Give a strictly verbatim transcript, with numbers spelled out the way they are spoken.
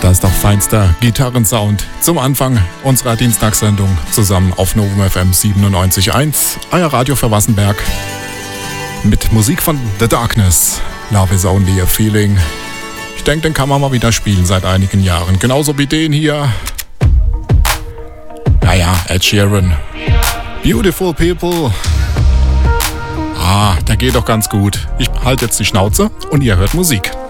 Das ist doch feinster Gitarrensound zum Anfang unserer Dienstagssendung zusammen auf Novum F M siebenundneunzig Komma eins, euer Radio für Wassenberg. Mit Musik von The Darkness, Love is Only a Feeling. Ich denke, den kann man mal wieder spielen seit einigen Jahren. Genauso wie den hier. Naja, Ed Sheeran. Beautiful People. Ah, der geht doch ganz gut. Ich halte jetzt die Schnauze und ihr hört Musik.